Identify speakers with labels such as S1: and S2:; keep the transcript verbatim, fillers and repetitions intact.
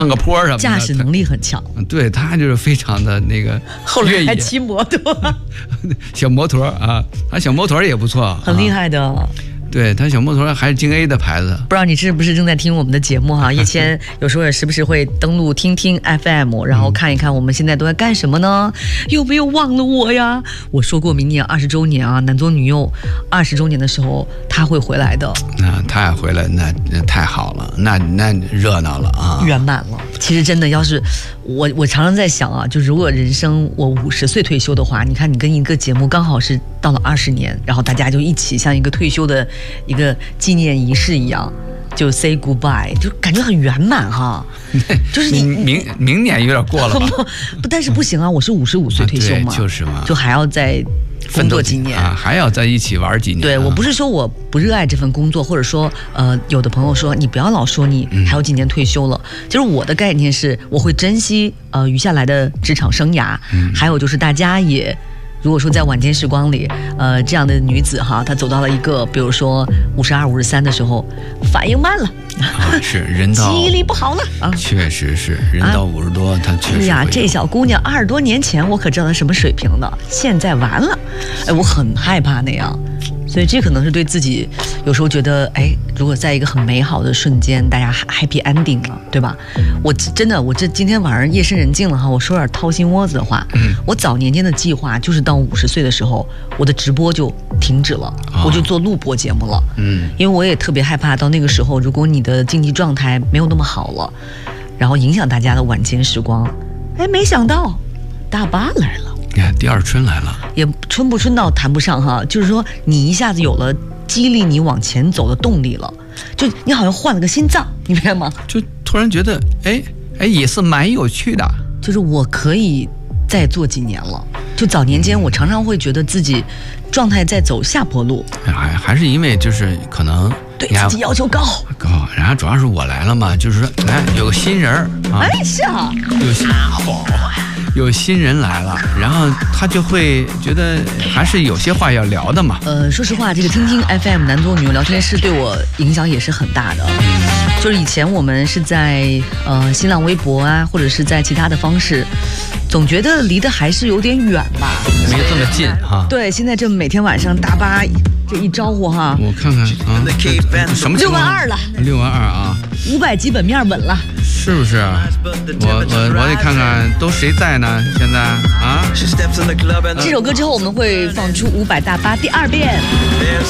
S1: 上个坡什么的，
S2: 驾驶能力很强。
S1: 对，他就是非常的那个，
S2: 后来还骑摩托，
S1: 小摩托啊，他小摩托也不错，
S2: 很厉害的。
S1: 啊对他小摩托还是京 A 的牌子，
S2: 不知道你是不是正在听我们的节目哈？以前有时候也时不时会登录听听 F M， 然后看一看我们现在都在干什么呢？有没有忘了我呀？我说过明年二十周年啊，男左女右二十周年的时候他会回来的。
S1: 那他也回来，那那太好了，那那热闹了啊，
S2: 圆满了。其实真的，要是我我常常在想啊，就如果人生我五十岁退休的话，你看你跟一个节目刚好是到了二十年，然后大家就一起像一个退休的一个纪念仪式一样，就 say goodbye， 就感觉很圆满哈。就是你
S1: 明明年有点过了吧？
S2: 不，但是不行啊，我是五十五岁退休嘛，
S1: 啊、就是嘛，
S2: 就还要再工作几年
S1: 啊，还要在一起玩几年。
S2: 对，我不是说我不热爱这份工作，或者说呃，有的朋友说你不要老说你还有几年退休了。嗯、就是我的概念是，我会珍惜呃余下来的职场生涯，嗯、还有就是大家也。如果说在晚间时光里，呃，这样的女子哈，她走到了一个，比如说五十二、五十三的时候，反应慢了，
S1: 啊、是人到
S2: 记忆力不好了啊，
S1: 确实是人到五十多，她、啊、确实。哎
S2: 呀，这小姑娘二十多年前我可知道她什么水平的，现在完了，哎，我很害怕那样。所以这可能是对自己有时候觉得，哎，如果在一个很美好的瞬间，大家 happy ending 了，对吧？我真的，我这今天晚上夜深人静了哈，我说点掏心窝子的话。嗯，我早年间的计划就是到五十岁的时候，我的直播就停止了，哦、我就做录播节目了。嗯，因为我也特别害怕到那个时候，如果你的经济状态没有那么好了，然后影响大家的晚间时光。哎，没想到大巴来了。
S1: 你看第二春来了，
S2: 也春不春到谈不上哈，就是说你一下子有了激励你往前走的动力了，就你好像换了个心脏，你明白吗？
S1: 就突然觉得，哎哎，也是蛮有趣的，
S2: 就是我可以再做几年了。就早年间，我常常会觉得自己状态在走下坡路，
S1: 还还是因为就是可能
S2: 对自己要求高
S1: 高，然后主要是我来了嘛，就是说，哎，有个新人啊，
S2: 哎是啊，
S1: 有新有新人来了，然后他就会觉得还是有些话要聊的嘛。
S2: 呃，说实话，这个听听 F M 男左女右聊天室对我影响也是很大的。嗯，就是以前我们是在呃新浪微博啊，或者是在其他的方式，总觉得离得还是有点远吧，
S1: 没这么近哈。
S2: 对，现在这每天晚上大巴这一招呼哈，
S1: 我看看啊，什么
S2: 六万二了，
S1: 六万二啊，
S2: 五百基本面稳了，
S1: 是不是？我我我得看看都谁在呢？现在啊，
S2: 这首歌之后我们会放出五百大巴第二遍。